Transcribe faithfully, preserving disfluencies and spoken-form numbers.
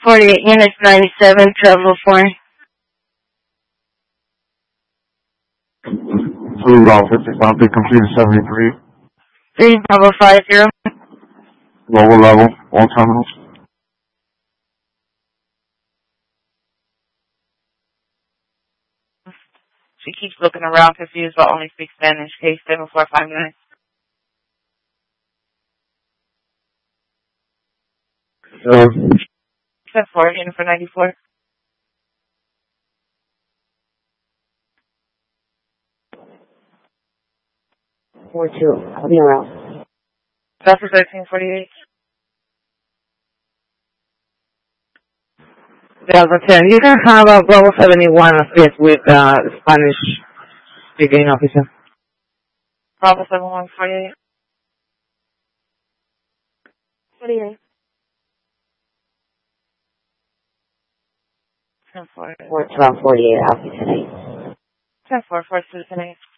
forty-eight units, ninety-seven, travel four. Blue Route fifty-five, be completed seventy-three. three Bravo five zero. Lower level, all terminals. She keeps looking around confused but only speaks Spanish. Case seven four five nine. Uh, seven four, unit for ninety-four. four two, I'll be around. Delta thirteen forty-eight. Delta ten, you can have a Bravo seventy-one assist with uh, Spanish speaking officer. Bravo seven one forty-eight. forty-eight. ten four. four twelve forty-eight, I'll be tonight. ten four, four two, ten eight.